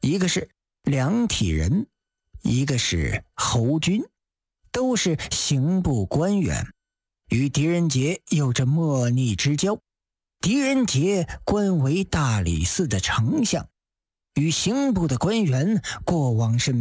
一个是梁体仁，一个是侯军，都是刑部官员，与狄仁杰有着莫逆之交。狄仁杰官为大理寺的丞相，与刑部的官员过往是